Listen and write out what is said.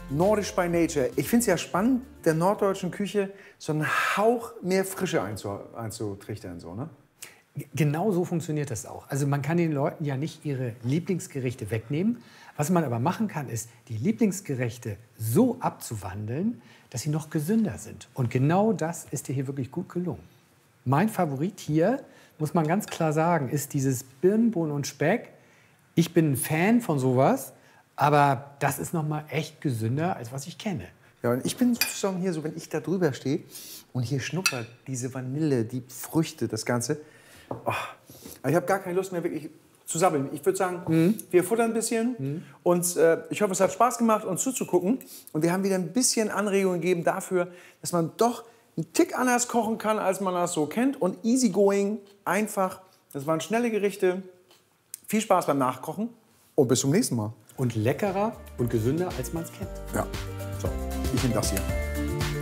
Nordisch by Nature. Ich finde es ja spannend, der norddeutschen Küche so einen Hauch mehr Frische einzutrichtern. So, ne? Genau so funktioniert das auch. Also man kann den Leuten ja nicht ihre Lieblingsgerichte wegnehmen. Was man aber machen kann, ist, die Lieblingsgerichte so abzuwandeln, dass sie noch gesünder sind. Und genau das ist dir hier wirklich gut gelungen. Mein Favorit hier, muss man ganz klar sagen, ist dieses Birnenbohnen und Speck. Ich bin ein Fan von sowas, aber das ist noch mal echt gesünder, als was ich kenne. Ja, und ich bin sozusagen hier so, wenn ich da drüber stehe und hier schnuppert diese Vanille, die Früchte, das Ganze. Oh, ich habe gar keine Lust mehr wirklich zu sabbeln. Ich würde sagen, wir futtern ein bisschen und ich hoffe, es hat Spaß gemacht, uns zuzugucken. Und wir haben wieder ein bisschen Anregungen gegeben dafür, dass man doch einen Tick anders kochen kann, als man das so kennt. Und easygoing, einfach. Das waren schnelle Gerichte. Viel Spaß beim Nachkochen und bis zum nächsten Mal. Und leckerer und gesünder, als man es kennt. Ja, so, ich nehme das hier.